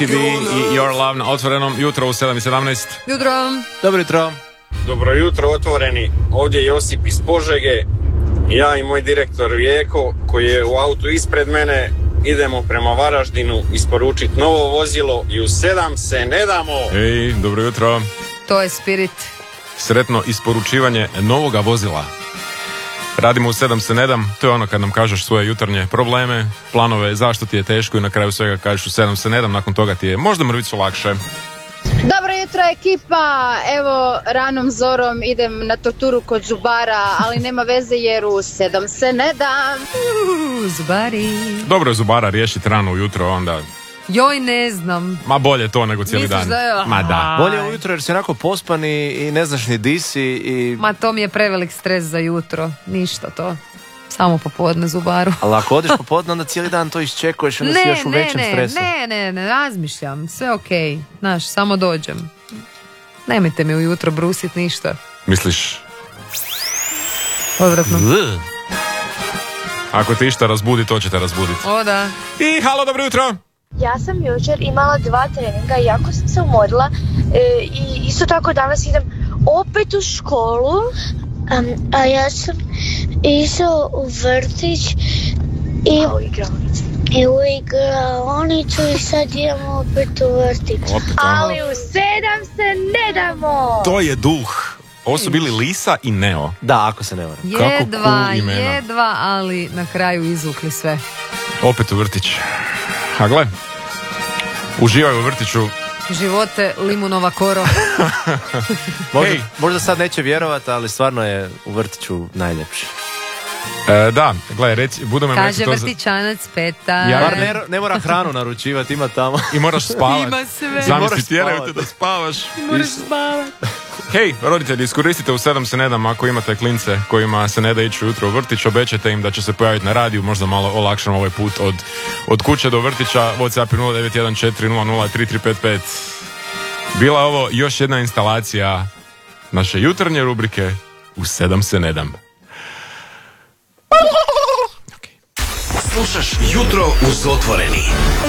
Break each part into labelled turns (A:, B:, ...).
A: I Your Love na Otvorenom, jutro u 7:17.
B: Jutro.
C: Dobro jutro.
D: Dobro jutro, Otvoreni. Ovdje je Josip iz Požege. Ja i moj direktor Vijeko, koji je u autu ispred mene, idemo prema Varaždinu isporučiti novo vozilo i u 7 se ne damo.
A: Ej, dobro jutro.
B: To je spirit.
A: Sretno isporučivanje novoga vozila. Radimo u 7 se ne dam, to je ono kad nam kažeš svoje jutarnje probleme, planove, zašto ti je teško i na kraju svega kažeš u 7 se ne dam, nakon toga ti je možda mrvicu lakše.
E: Dobro jutro ekipa, evo ranom zorom idem na torturu kod zubara, ali nema veze jer u 7 se ne dam.
B: Zubari.
A: Dobro je zubara riješiti rano ujutro, onda...
B: Joj, ne znam.
A: Ma bolje to nego cijeli
B: Misliš
A: dan.
B: da je...
A: Ma da.
C: Bolje ujutro jer si onako pospan i ne znaš ni di si i...
B: Ma to mi je prevelik stres za jutro. Ništa to. Samo popodne zubaru.
C: Ali ako odeš popodne, onda cijeli dan to iščekuješ i onda si još u većem stresu.
B: Ne, razmišljam. Sve okej. Znaš, samo dođem. Nemojte mi ujutro brusit ništa.
A: Misliš,
B: Odvratno.
A: ako te išta razbudi, to će te razbuditi.
B: O da.
A: I halo, dobro jutro.
F: Ja sam jučer imala 2 treninga i jako sam se umorila i isto tako danas idem opet u školu, a ja sam išao u vrtić i u igraonicu i sad idemo opet u vrtić. Ali u 7 se ne damo!
A: To je duh. Ovo su bili Lisa i Neo.
C: Da, ako se ne varam.
B: Jedva, ali na kraju izvukli sve.
A: Opet u vrtić. A gle, uživaju u vrtiću.
B: Živote limunova koro.
C: Možda sad neće vjerovati, ali stvarno je u vrtiću najljepši.
A: Da, gle, budemo im reći
B: Kaže
A: to
B: vrtićanac Petar.
C: Bar ne mora hranu naručivati, ima tamo.
A: I moraš spavati.
B: Ima sve.
A: Zamisli, tjeraju te da spavaš.
B: Moraš spavati.
A: Hej, roditelji, iskoristite u 7 se ne dam ako imate klince kojima se ne da ići ujutro u vrtić, obećajte im da će se pojaviti na radiju, možda malo olakšamo ovaj put od kuće do vrtića. WhatsApp 0914003355. Bila ovo još jedna instalacija naše jutarnje rubrike u 7 se ne dam.
G: Slušaš Jutro uz Otvoreni.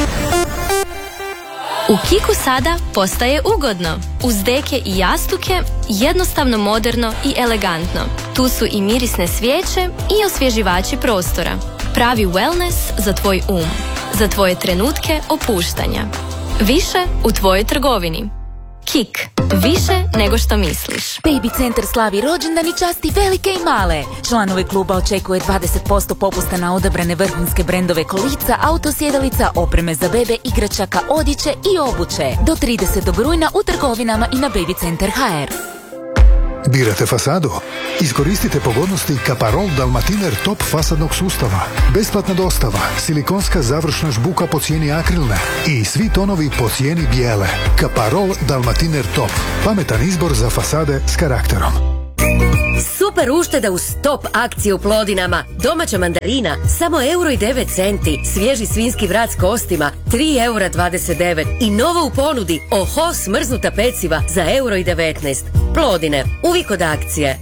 H: U Kiku sada postaje ugodno. Uz deke i jastuke, jednostavno, moderno i elegantno. Tu su i mirisne svijeće i osvježivači prostora. Pravi wellness za tvoj za tvoje trenutke opuštanja. Više u tvojoj trgovini. Kik. Više nego što misliš.
I: Baby Centar slavi rođendan i časti velike i male. Članovi kluba očekuje 20% popusta na odabrane vrhunske brendove kolica, autosjedalica, opreme za bebe, igračaka, odjeće i obuće. Do 30. rujna u trgovinama i na Baby Centar HR.
J: Birate fasadu? Iskoristite pogodnosti Kaparol Dalmatiner Top fasadnog sustava. Besplatna dostava, silikonska završna žbuka po cijeni akrilne i svi tonovi po cijeni bijele. Kaparol Dalmatiner Top. Pametan izbor za fasade s karakterom.
K: Super ušteda uz top akcije u Plodinama. Domaća mandarina, samo €1,09. Svježi svinjski vrat s kostima, €3,29. I novo u ponudi, oho smrznuta peciva za €1,19. Plodine, uvijek od akcije.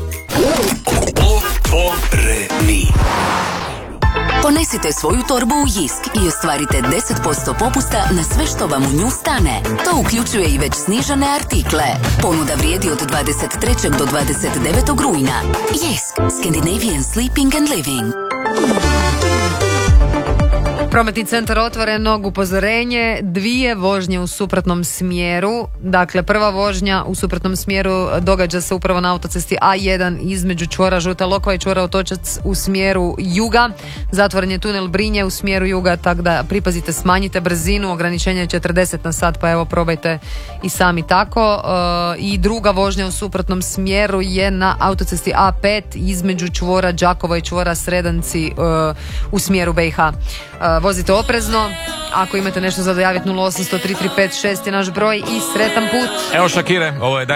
G: Otvoreni.
I: Ponesite svoju torbu u Jisk i ostvarite 10% popusta na sve što vam u nju stane. To uključuje i već snižane artikle. Ponuda vrijedi od 23. do 29. rujna. Jisk, Scandinavian Sleeping and Living.
B: Prometni centar Otvorenog, upozorenje, 2 vožnje u suprotnom smjeru. Dakle, prva vožnja u suprotnom smjeru događa se upravo na autocesti A1 između čvora Žuta Lokva i čvora Otočac u smjeru juga. Zatvoren je tunel Brinje u smjeru juga, tako da pripazite, smanjite brzinu, ograničenje je 40 na sat, pa evo probajte i sami tako. I druga vožnja u suprotnom smjeru je na autocesti A5 između čvora Đakovo i čvora Sredanci u smjeru BiH. Vozite oprezno, ako imate nešto za dojaviti 0800 335 6 je naš broj i sretan put.
A: Evo Šakire, ovo je